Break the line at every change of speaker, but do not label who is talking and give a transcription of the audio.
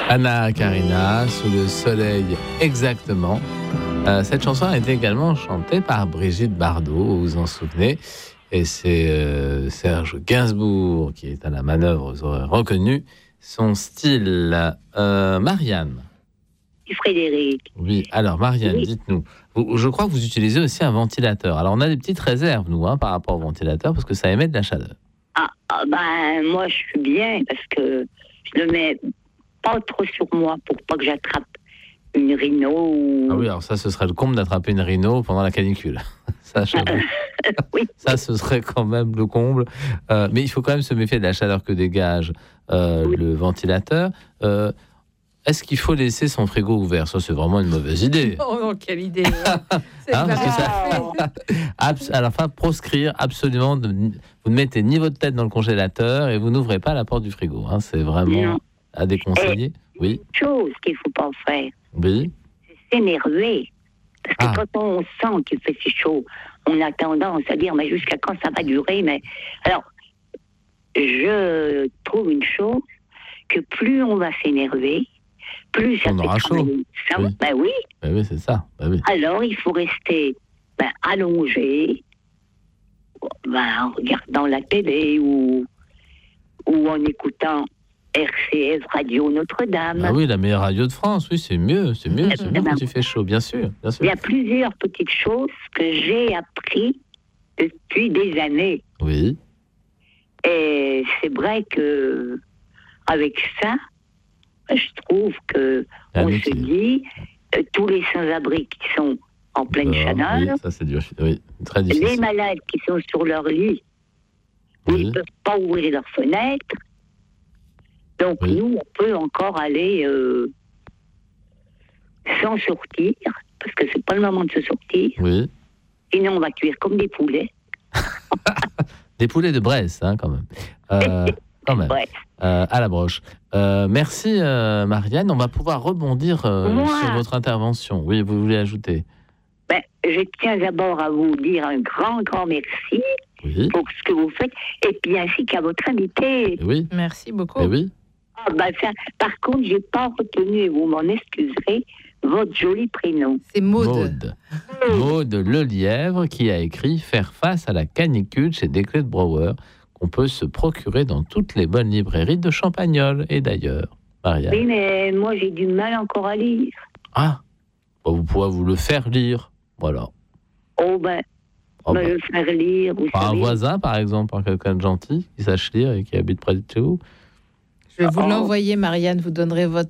Anna Karina, Sous le soleil, exactement. Cette chanson a été également chantée par Brigitte Bardot, vous vous en souvenez. Et c'est Serge Gainsbourg qui est à la manœuvre, vous aurez reconnu son style. Marianne.
Frédéric.
Oui, alors Marianne, dites-nous. Je crois que vous utilisez aussi un ventilateur. Alors on a des petites réserves, nous, par rapport au ventilateur, parce que ça émet de la chaleur.
Moi je suis bien, parce que je le mets pas trop sur moi pour pas que j'attrape une rhino ou...
Ah oui, alors ça, ce serait le comble d'attraper une rhino pendant la canicule. Ça,
oui.
Ça, ce serait quand même le comble. Mais il faut quand même se méfier de la chaleur que dégage le ventilateur. Est-ce qu'il faut laisser son frigo ouvert ? Ça, c'est vraiment une mauvaise idée.
Oh non, quelle idée.
À la fin, proscrire absolument. Vous ne mettez ni votre tête dans le congélateur et vous n'ouvrez pas la porte du frigo. C'est vraiment à déconseiller. Oui.
Une chose qu'il ne faut pas faire,
oui.
c'est s'énerver. Parce que quand on sent qu'il fait si chaud, on a tendance à dire, mais jusqu'à quand ça va durer ? Mais alors, je trouve une chose, que plus on va s'énerver, plus ça
on aura chaud.
Ça, oui.
Oui, c'est ça. Oui.
Alors, il faut rester allongé, en regardant la télé ou en écoutant RCF Radio Notre-Dame.
Ah oui, la meilleure radio de France, oui, c'est mieux quand il fait chaud, bien sûr.
Il y a plusieurs petites choses que j'ai appris depuis des années.
Oui.
Et c'est vrai que avec ça, je trouve que on se dit tous les sans-abri qui sont en pleine chaleur,
oui, ça c'est dur, oui, très difficile.
Les malades qui sont sur leur lit, ils ne peuvent pas ouvrir leurs fenêtres. Donc nous, on peut encore aller sans sortir, parce que c'est pas le moment de se sortir.
Oui.
Sinon, on va cuire comme des poulets.
Des poulets de Bresse, quand même. Quand même. À la broche. Merci Marianne. On va pouvoir rebondir sur votre intervention. Oui, vous voulez ajouter ?
Je tiens d'abord à vous dire un grand merci pour ce que vous faites, et puis ainsi qu'à votre invité.
Oui.
Merci beaucoup.
Oui.
Par contre, j'ai pas retenu, et vous m'en excuserez, votre joli prénom.
C'est Maude.
Maude Lelièvre, qui a écrit « Faire face à la canicule » chez Desclés de Brouwer, qu'on peut se procurer dans toutes les bonnes librairies de Champagnole et d'ailleurs. Marianne.
Oui, mais moi, j'ai du mal encore à lire.
Vous pourrez vous le faire lire. Voilà.
Le faire lire.
Par un voisin, par exemple, par quelqu'un de gentil qui sache lire et qui habite près de chez vous.
Je vais vous l'envoyer, Marianne. Vous donnerez votre